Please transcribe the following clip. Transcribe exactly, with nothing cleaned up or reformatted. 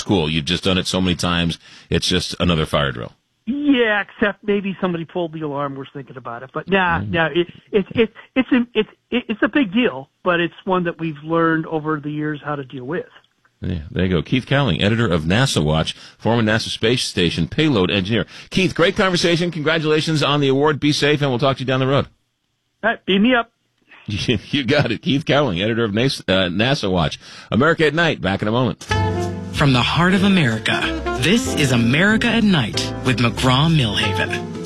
cool. You've just done it so many times. It's just another fire drill. Yeah, except maybe somebody pulled the alarm. We're thinking about it, but nah, Mm-hmm. nah. It, it, it, it's a, it's it's a big deal, but it's one that we've learned over the years how to deal with. Yeah, there you go. Keith Cowling, editor of NASA Watch, former NASA Space Station payload engineer. Keith, great conversation. Congratulations on the award. Be safe, and we'll talk to you down the road. All right, beam me up. You got it. Keith Cowling, editor of NASA, uh, NASA Watch. America at Night. Back in a moment. From the heart of America, this is America at Night with McGraw-Millhaven.